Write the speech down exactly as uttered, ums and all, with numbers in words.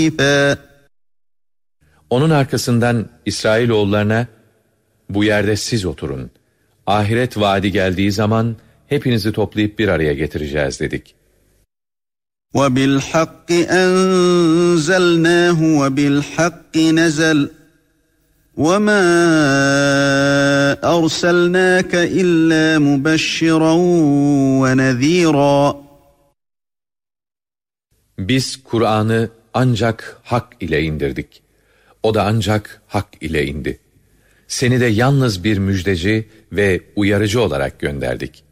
Onun arkasından İsrailoğullarına, bu yerde siz oturun. Ahiret vaadi geldiği zaman hepinizi toplayıp bir araya getireceğiz dedik. وَبِالْحَقِّ أَنْزَلْنَاهُ وَبِالْحَقِّ نَزَلَ وَمَا أَرْسَلْنَاكَ إِلَّا مُبَشِّرًا وَنَذِيرًا. Biz Kur'an'ı ancak hak ile indirdik. O da ancak hak ile indi. Seni de yalnız bir müjdeci ve uyarıcı olarak gönderdik.